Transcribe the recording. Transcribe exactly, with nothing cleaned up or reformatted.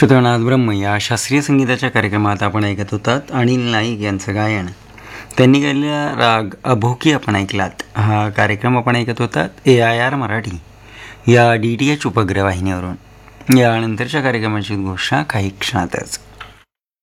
श्रोतांनो, ब्रह्म या शास्त्रीय संगीताच्या कार्यक्रमात आपण ऐकत होतात अनिल नाईक यांचं गायन. त्यांनी गायलेला राग अभोकी आपण ऐकलात. हा कार्यक्रम आपण ऐकत होतात ए आय आर मराठी या डी टी एच उपग्रह वाहिनीवरून. यानंतरच्या कार्यक्रमाची घोषणा काही क्षणातच.